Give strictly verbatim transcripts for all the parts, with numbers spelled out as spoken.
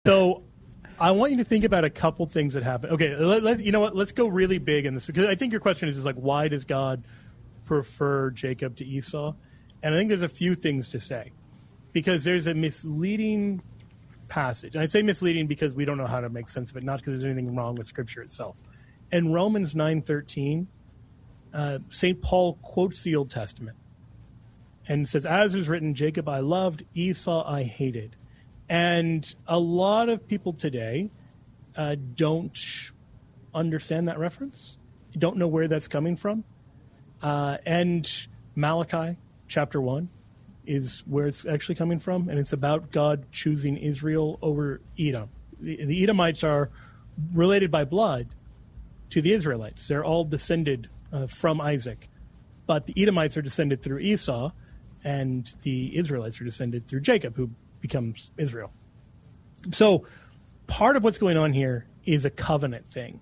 So I want you to think about a couple things that happen. Okay, let, let, you know what? Let's go really big in this, because I think your question is, is like, why does God prefer Jacob to Esau? And I think there's a few things to say, because there's a misleading passage. And I say misleading because we don't know how to make sense of it, not because there's anything wrong with Scripture itself. In Romans nine thirteen, uh, Saint Paul quotes the Old Testament and says, as is written, Jacob I loved, Esau I hated. And a lot of people today uh, don't understand that reference, don't know where that's coming from. Uh, and Malachi chapter one is where it's actually coming from, and it's about God choosing Israel over Edom. The, the Edomites are related by blood to the Israelites. They're all descended uh, from Isaac, but the Edomites are descended through Esau, and the Israelites are descended through Jacob, who becomes Israel. So part of what's going on here is a covenant thing.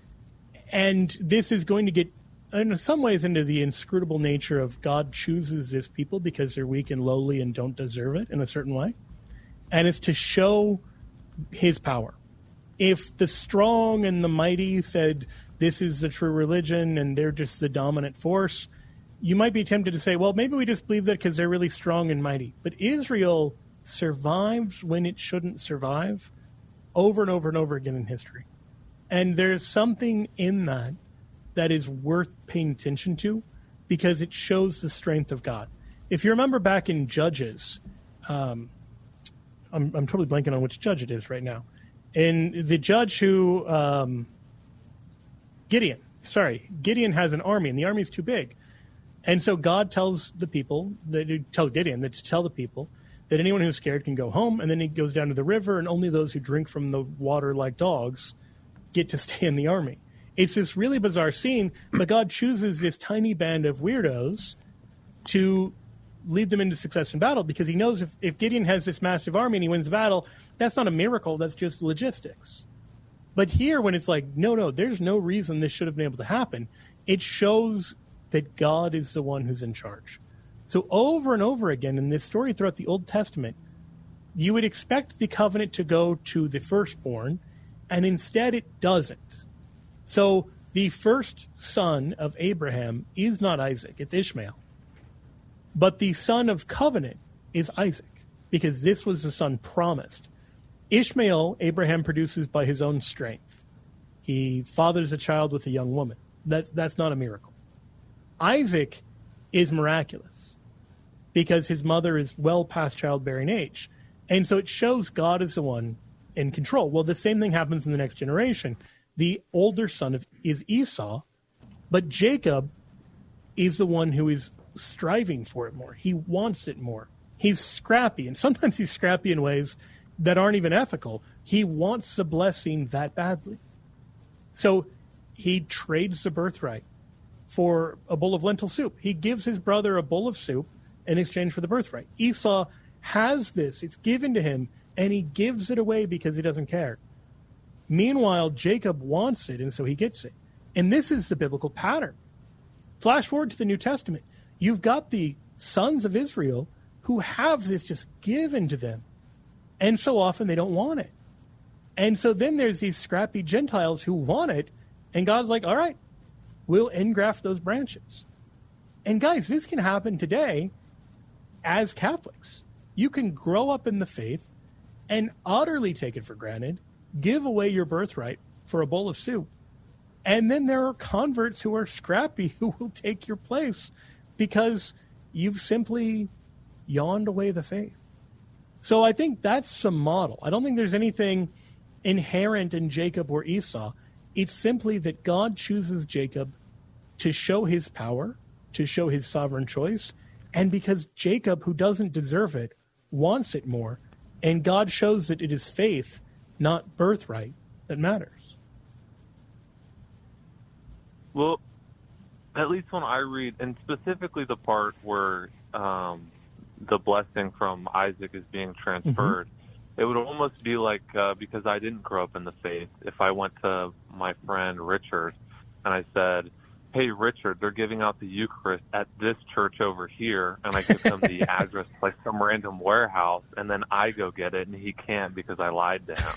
And this is going to get, in some ways, into the inscrutable nature of God chooses this people because they're weak and lowly and don't deserve it in a certain way. And it's to show his power. If the strong and the mighty said, this is the true religion and they're just the dominant force, you might be tempted to say, well, maybe we just believe that because they're really strong and mighty. But Israel survives when it shouldn't survive over and over and over again in history. And there's something in that that is worth paying attention to because it shows the strength of God. If you remember back in Judges, um, I'm, I'm totally blanking on which judge it is right now. And the judge who, um, Gideon, sorry, Gideon has an army and the army is too big. And so God tells the people, that tells Gideon that to tell the people that anyone who's scared can go home, and then he goes down to the river, and only those who drink from the water like dogs get to stay in the army. It's this really bizarre scene, but God chooses this tiny band of weirdos to lead them into success in battle, because he knows if, if Gideon has this massive army and he wins the battle, that's not a miracle, that's just logistics. But here, when it's like, no, no, there's no reason this should have been able to happen, it shows that God is the one who's in charge. So over and over again in this story throughout the Old Testament, you would expect the covenant to go to the firstborn, and instead it doesn't. So the first son of Abraham is not Isaac, it's Ishmael. But the son of covenant is Isaac, because this was the son promised. Ishmael, Abraham produces by his own strength. He fathers a child with a young woman. That, that's not a miracle. Isaac is miraculous because his mother is well past childbearing age. And so it shows God is the one in control. Well, the same thing happens in the next generation. The older son of is Esau, but Jacob is the one who is striving for it more. He wants it more. He's scrappy, and sometimes he's scrappy in ways that aren't even ethical. He wants the blessing that badly. So he trades the birthright for a bowl of lentil soup. He gives his brother a bowl of soup in exchange for the birthright. Esau has this. It's given to him, and he gives it away because he doesn't care. Meanwhile, Jacob wants it, and so he gets it. And this is the biblical pattern. Flash forward to the New Testament. You've got the sons of Israel who have this just given to them, and so often they don't want it. And so then there's these scrappy Gentiles who want it, and God's like, all right, we'll engraft those branches. And guys, this can happen today as Catholics. You can grow up in the faith and utterly take it for granted, give away your birthright for a bowl of soup. And then there are converts who are scrappy who will take your place because you've simply yawned away the faith. So I think that's the model. I don't think there's anything inherent in Jacob or Esau. It's simply that God chooses Jacob to show his power, to show his sovereign choice, and because Jacob, who doesn't deserve it, wants it more, and God shows that it is faith, not birthright, that matters. Well, at least when I read, and specifically the part where um, the blessing from Isaac is being transferred, mm-hmm. it would almost be like, uh, because I didn't grow up in the faith, if I went to my friend Richard and I said, hey, Richard, they're giving out the Eucharist at this church over here, and I give them the address to like some random warehouse, and then I go get it, and he can't because I lied to him.